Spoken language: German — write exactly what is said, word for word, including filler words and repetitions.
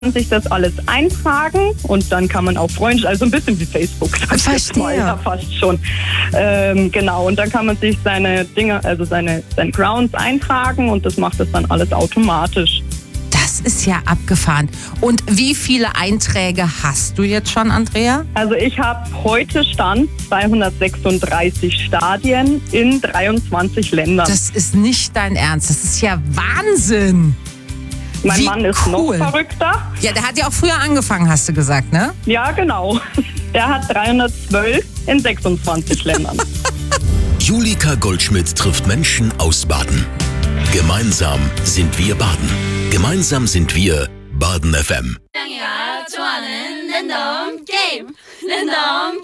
sich das alles eintragen und dann kann man auch Freunde, also ein bisschen wie Facebook. Verstehe. Ja, fast schon. Ähm, genau, und dann kann man sich seine Dinge, also seine, seine Grounds eintragen und das macht das dann alles automatisch. Das ist ja abgefahren. Und wie viele Einträge hast du jetzt schon, Andrea? Also ich habe heute Stand zweihundertsechsunddreißig Stadien in dreiundzwanzig Ländern. Das ist nicht dein Ernst. Das ist ja Wahnsinn. Mein Wie Mann ist cool. noch verrückter. Ja, der hat ja auch früher angefangen, hast du gesagt, ne? Ja, genau. Der hat dreihundertzwölf in sechsundzwanzig Ländern. Julika Goldschmidt trifft Menschen aus Baden. Gemeinsam sind wir Baden. Gemeinsam sind wir Baden F M. 좋아하는 랜덤 게임 랜덤